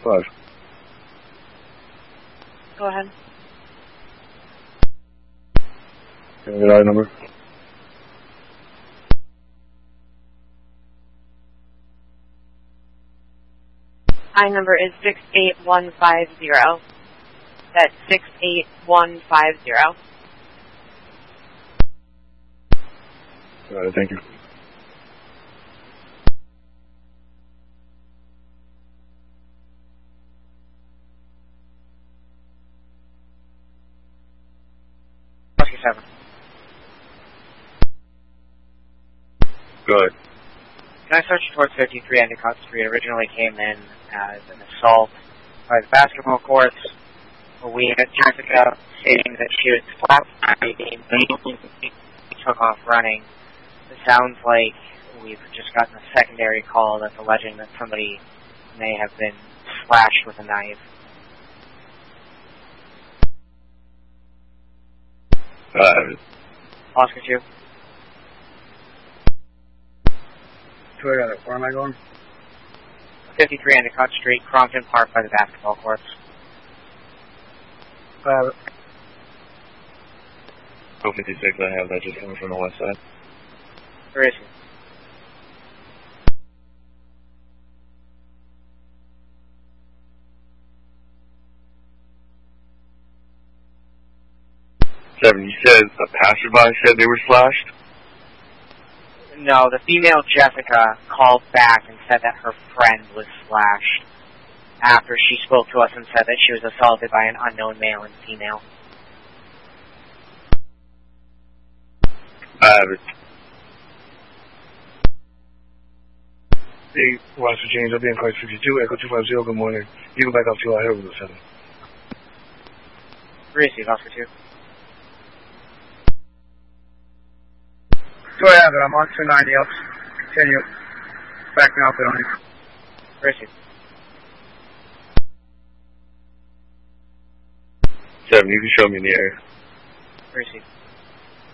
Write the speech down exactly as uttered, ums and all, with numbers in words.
Five. Go ahead. Can I get our number? I number is six eight one five zero. That's six eight one five zero. Got it, thank you. seven. Go ahead. Can I search towards fifty-three Endicott Street? Originally came in as an assault by the basketball courts. We had Jessica stating that she was slapped by the took off running. It sounds like we've just gotten a secondary call that's alleging that somebody may have been slashed with a knife. Uh, Oscar two. So I got it. Where am I going? fifty-three Endicott Street, Crompton Park by the basketball courts. I have it. oh fifty-six, I have that just coming from the west side. Where is he? Seven, you said a passerby said they were slashed? No, the female Jessica called back and said that her friend was slashed after she spoke to us and said that she was assaulted by an unknown male and female. I have it. Hey, Roger James, I'll be in Clark fifty-two, Echo two five zero, good morning. You go back up to our head with the seven. Receive, Oscar two. So I have it. I'm on two ninety up. Continue. Backing out there on you. Receive. Seven, you can show me in the area. Receive.